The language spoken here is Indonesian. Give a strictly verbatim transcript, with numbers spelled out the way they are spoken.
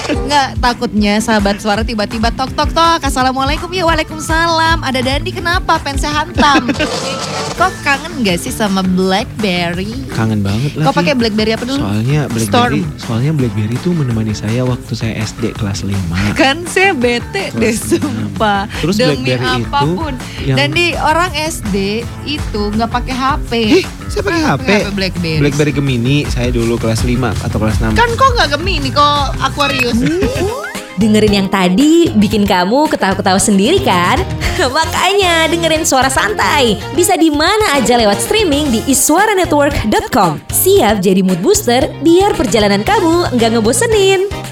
Nggak, takutnya sahabat suara tiba-tiba tok tok tok. Assalamualaikum, ya waalaikumsalam. Ada Dandi, kenapa pengen saya hantam? Kok kangen gak sih sama Blackberry? Kangen banget lah. Kok pakai Blackberry apa dulu? Soalnya Blackberry, Storm. soalnya Blackberry tuh menemani saya waktu saya S D kelas lima. Kan saya bete deh Kelas enam. sumpah. Terus Demi Blackberry itu apapun. yang- Dan di orang S D itu nggak pakai H P. Eh, saya pakai H P. Pakai Blackberry. Blackberry Gemini saya dulu kelas lima atau kelas enam. Kan kok nggak Gemini, kok Aquarius. Dengerin yang tadi bikin kamu ketawa-ketawa sendiri kan? Makanya dengerin Suara Santai. Bisa di mana aja lewat streaming di iswaranetwork dot com. Siap jadi mood booster biar perjalanan kamu nggak ngebosenin.